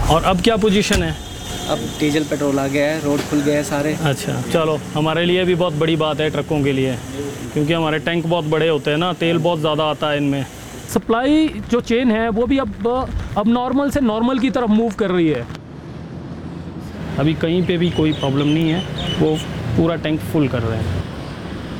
और अब क्या पोजीशन है? अब डीजल पेट्रोल आ गया है, रोड खुल गए हैं सारे। अच्छा, चलो हमारे लिए भी बहुत बड़ी बात है ट्रकों के लिए, क्योंकि हमारे टैंक बहुत बड़े होते हैं ना, तेल बहुत ज़्यादा आता है इनमें। सप्लाई जो चेन है वो भी अब नॉर्मल से नॉर्मल की तरफ मूव कर रही है। अभी कहीं पे भी कोई प्रॉब्लम नहीं है, वो पूरा टैंक फुल कर रहे हैं।